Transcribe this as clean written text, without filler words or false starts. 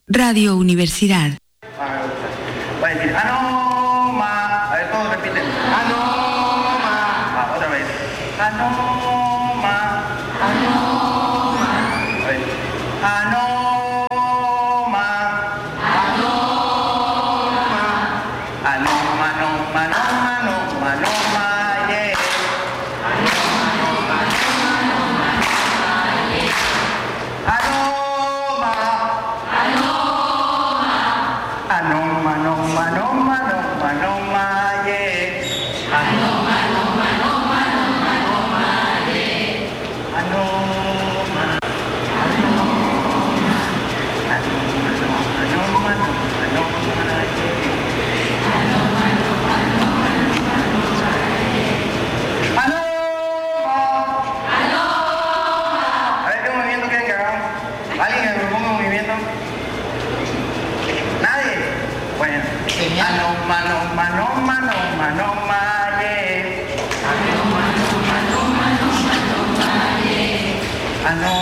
Radio Universidad. Va a decir, anoma. A ver, todos repiten. Anoma. Otra vez. Anoma. Anoma. A ver. Anoma. Anoma. Anoma, anoma, anoma, anoma, anoma, yeah. Anoma, anoma, anoma, yeah. Anoma. Anoma, anoma, anoma, anoma, anoma, yeah. Anoma, anoma, anoma, anoma, anoma, yeah. Anoma, anoma, anoma, anoma, anoma, yeah. Anoma, anoma, anoma, anoma, yeah. Anoma. A ver, ¿qué movimiento quieren que hagamos? ¿Alguien que me proponga un movimiento? ¿Nadie? Bueno. Anoma, anoma, anoma, anoma, anoma, yeah. Anoma, anoma, anoma, anoma, anoma, yeah. Anoma.